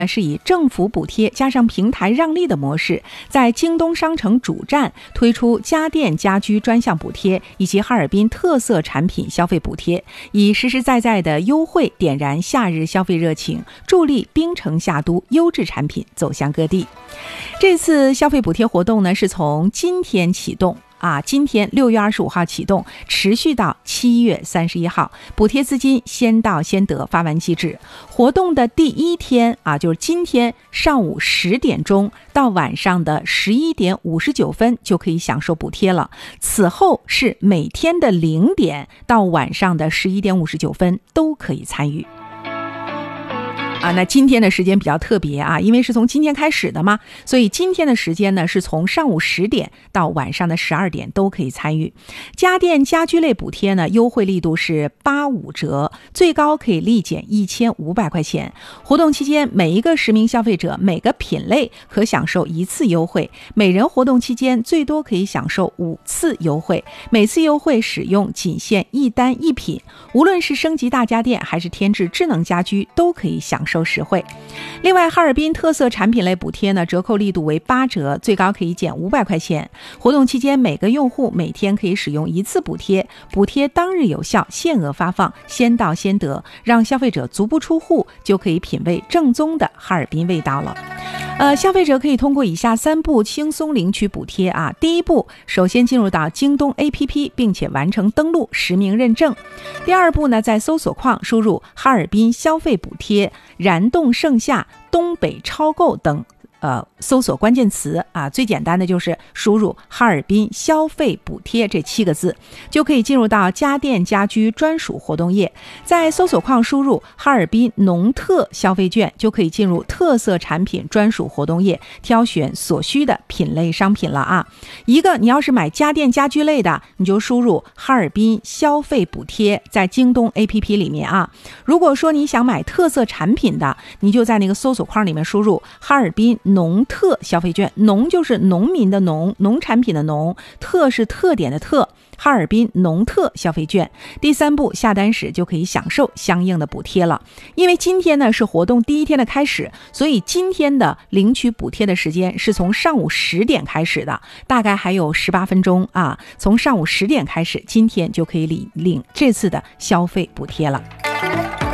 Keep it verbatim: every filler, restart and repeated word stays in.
是以政府补贴加上平台让利的模式，在京东商城主站推出家电家居专项补贴以及哈尔滨特色产品消费补贴，以实实在在的优惠点燃夏日消费热情，助力冰城夏都优质产品走向各地。这次消费补贴活动呢，是从今天启动啊，今天六月二十五号启动，持续到七月三十一号，补贴资金先到先得发完即止。活动的第一天啊，就是今天上午十点钟到晚上的十一点五十九分就可以享受补贴了。此后是每天的零点到晚上的十一点五十九分都可以参与。啊，那今天的时间比较特别啊，因为是从今天开始的嘛，所以今天的时间呢是从上午十点到晚上的十二点都可以参与。家电家居类补贴呢，优惠力度是八五折，最高可以立减一千五百块钱。活动期间，每一个实名消费者每个品类可享受一次优惠，每人活动期间最多可以享受五次优惠，每次优惠使用仅限一单一品，无论是升级大家电还是添置智能家居都可以享受实惠。另外，哈尔滨特色产品类补贴呢，折扣力度为八折，最高可以减五百块钱。活动期间，每个用户每天可以使用一次补贴，补贴当日有效，限额发放，先到先得，让消费者足不出户就可以品味正宗的哈尔滨味道了。呃，消费者可以通过以下三步轻松领取补贴啊。第一步，首先进入到京东 A P P， 并且完成登录实名认证。第二步呢，在搜索框输入哈尔滨消费补贴、燃动盛夏、东北超购等呃，搜索关键词啊，最简单的就是输入哈尔滨消费补贴这七个字，就可以进入到家电家居专属活动页。在搜索框输入哈尔滨农特消费券，就可以进入特色产品专属活动页，挑选所需的品类商品了啊。一个你要是买家电家居类的，你就输入哈尔滨消费补贴，在京东 A P P 里面啊。如果说你想买特色产品的，你就在那个搜索框里面输入哈尔滨农特消费券，农就是农民的农，农产品的农，特是特点的特，哈尔滨农特消费券。第三步，下单时就可以享受相应的补贴了。因为今天呢是活动第一天的开始，所以今天的领取补贴的时间是从上午十点开始的，大概还有十八分钟啊。从上午十点开始，今天就可以领领这次的消费补贴了。